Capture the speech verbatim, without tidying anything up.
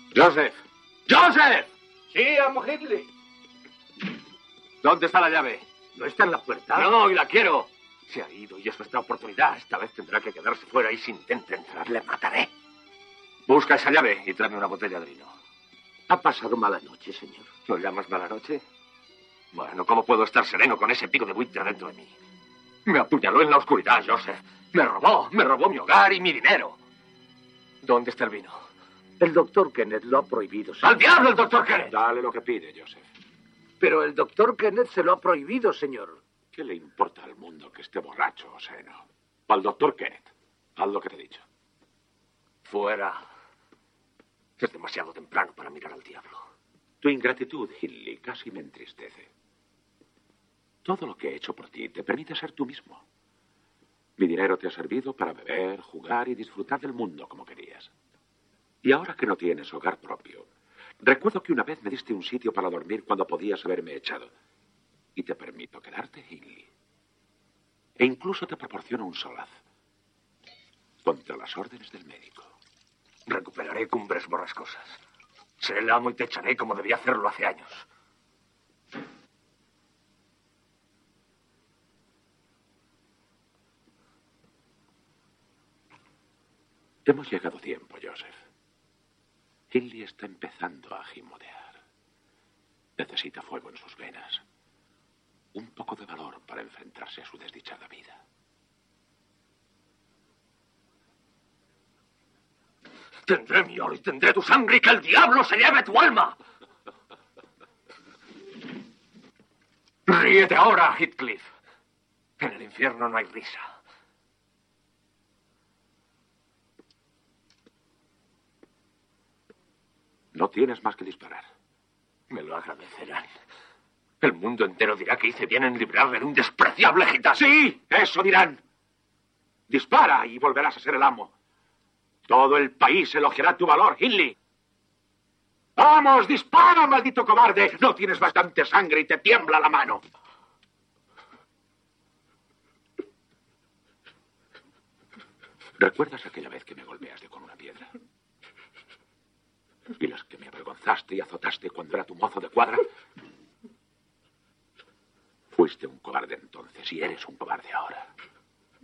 Joseph. ¡Joseph! Sí, amo Hindley. ¿Dónde está la llave? ¿No está en la puerta? No, y la quiero. Se ha ido y es nuestra oportunidad. Esta vez tendrá que quedarse fuera y si intenta entrar le mataré. Busca esa llave y tráeme una botella de vino. Ha pasado mala noche, señor. ¿Lo llamas mala noche? Bueno, ¿cómo puedo estar sereno con ese pico de buitre dentro de mí? Me apuñaló en la oscuridad, Joseph. Me robó, me robó mi hogar y mi dinero. ¿Dónde está el vino? El doctor Kenneth lo ha prohibido, señor. ¡Al diablo el doctor Kenneth! Dale lo que pide, Joseph. Pero el doctor Kenneth se lo ha prohibido, señor. ¿Qué le importa al mundo que esté borracho o sereno? Al doctor Kenneth. Haz lo que te he dicho. Fuera. Es demasiado temprano para mirar al diablo. Tu ingratitud, Hindley, casi me entristece. Todo lo que he hecho por ti te permite ser tú mismo. Mi dinero te ha servido para beber, jugar y disfrutar del mundo como querías. Y ahora que no tienes hogar propio, recuerdo que una vez me diste un sitio para dormir cuando podías haberme echado. Y te permito quedarte, Hindley. E incluso te proporciono un solaz. Contra las órdenes del médico. Recuperaré Cumbres Borrascosas. Seré el amo y te echaré como debía hacerlo hace años. Hemos llegado a tiempo, Joseph. Hindley está empezando a gimotear. Necesita fuego en sus venas. Un poco de valor para enfrentarse a su desdichada vida. Tendré mi oro y tendré tu sangre y que el diablo se lleve tu alma. Ríete ahora, Heathcliff. En el infierno no hay risa. No tienes más que disparar. Me lo agradecerán. El mundo entero dirá que hice bien en librarle de un despreciable gitano. ¡Sí! ¡Eso dirán! Dispara y volverás a ser el amo. Todo el país elogiará tu valor, Hindley. ¡Vamos, dispara, maldito cobarde! No tienes bastante sangre y te tiembla la mano. ¿Recuerdas aquella vez que me golpeaste con una piedra? ¿Y las que me avergonzaste y azotaste cuando era tu mozo de cuadra? Fuiste un cobarde entonces y eres un cobarde ahora.